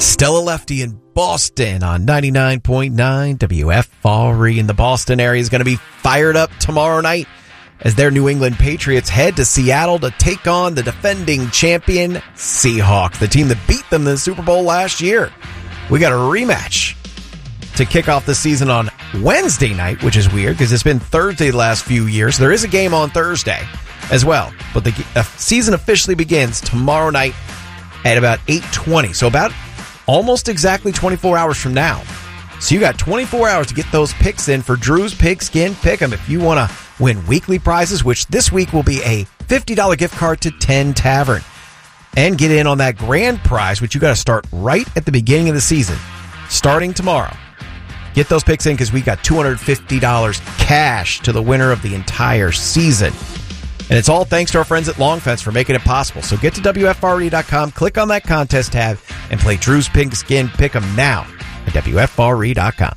Stella Lefty in Boston on 99.9 WFRE. In the Boston area is going to be fired up tomorrow night as their New England Patriots head to Seattle to take on the defending champion Seahawks, the team that beat them in the Super Bowl last year. We got a rematch to kick off the season on Wednesday night, which is weird because it's been Thursday the last few years. There is a game on Thursday as well, but the season officially begins tomorrow night at about 8:20, so about almost exactly 24 hours from now. So you got 24 hours to get those picks in for Drew's Pigskin Pick'em if you want to win weekly prizes, which this week will be a $50 gift card to 10 Tavern. And get in on that grand prize, which you got to start right at the beginning of the season, starting tomorrow. Get those picks in because we got $250 cash to the winner of the entire season. And it's all thanks to our friends at Long Fence for making it possible. So get to WFRE.com, click on that contest tab, and play Drew's Pigskin Pick'em now at WFRE.com.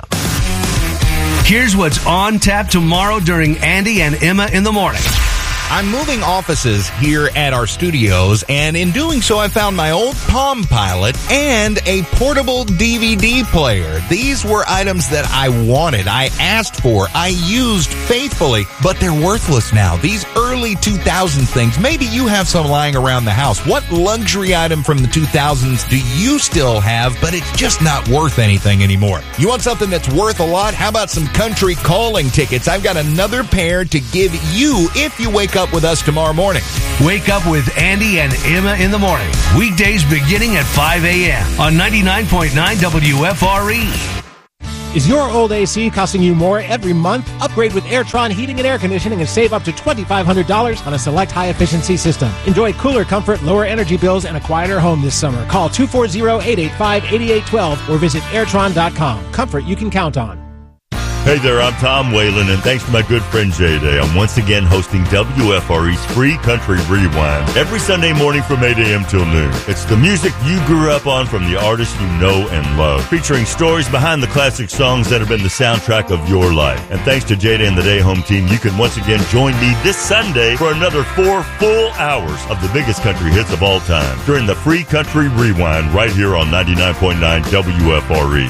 Here's what's on tap tomorrow during Andy and Emma in the Morning. I'm moving offices here at our studios, and in doing so, I found my old Palm Pilot and a portable DVD player. These were items that I wanted, I asked for, I used faithfully, but they're worthless now. These early 2000s things, maybe you have some lying around the house. What luxury item from the 2000s do you still have, but it's just not worth anything anymore? You want something that's worth a lot? How about some country calling tickets? I've got another pair to give you if you wake up with us tomorrow morning. Wake up with Andy and Emma in the morning. Weekdays beginning at 5 a.m. on 99.9 WFRE. Is your old AC costing you more every month? Upgrade with Airtron Heating and Air Conditioning and save up to $2,500 on a select high-efficiency system. Enjoy cooler comfort, lower energy bills, and a quieter home this summer. Call 240-885-8812 or visit Airtron.com. Comfort you can count on. Hey there, I'm Tom Whalen, and thanks to my good friend Jay Day, I'm once again hosting WFRE's Free Country Rewind every Sunday morning from 8 a.m. till noon. It's the music you grew up on from the artists you know and love, featuring stories behind the classic songs that have been the soundtrack of your life. And thanks to Jay Day and the Day Home team, you can once again join me this Sunday for another 4 full hours of the biggest country hits of all time during the Free Country Rewind right here on 99.9 WFRE.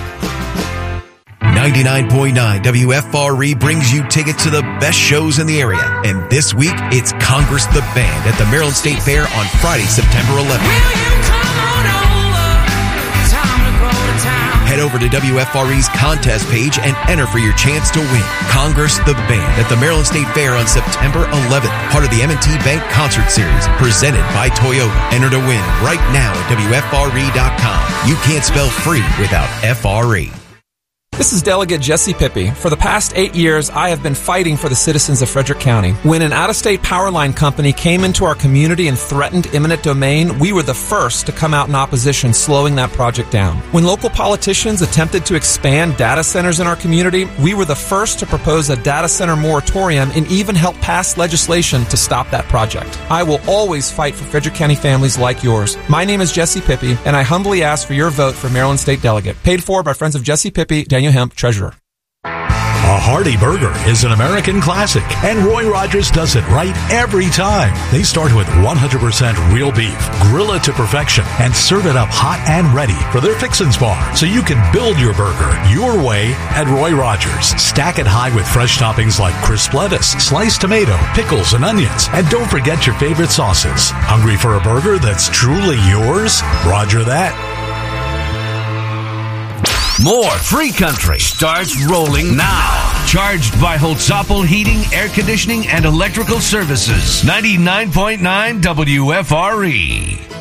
99.9 WFRE brings you tickets to the best shows in the area. And this week, it's Congress the Band at the Maryland State Fair on Friday, September 11th. Head over to WFRE's contest page and enter for your chance to win. Congress the Band at the Maryland State Fair on September 11th. Part of the M&T Bank Concert Series, presented by Toyota. Enter to win right now at WFRE.com. You can't spell free without FRE. This is Delegate Jesse Pippi. For the past 8 years, I have been fighting for the citizens of Frederick County. When an out-of-state power line company came into our community and threatened eminent domain, we were the first to come out in opposition, slowing that project down. When local politicians attempted to expand data centers in our community, we were the first to propose a data center moratorium and even help pass legislation to stop that project. I will always fight for Frederick County families like yours. My name is Jesse Pippi, and I humbly ask for your vote for Maryland State Delegate. Paid for by Friends of Jesse Pippi, Daniel Hemp, Treasurer. A hearty burger is an American classic, and Roy Rogers does it right every time. They start with 100% real beef, grill it to perfection, and serve it up hot and ready for their Fixins Bar, so you can build your burger your way at Roy Rogers. Stack it high with fresh toppings like crisp lettuce, sliced tomato, pickles, and onions, and don't forget your favorite sauces. Hungry for a burger that's truly yours? Roger that. More Free Country starts rolling now. Charged by Holtzapfel Heating, Air Conditioning, and Electrical Services. 99.9 WFRE.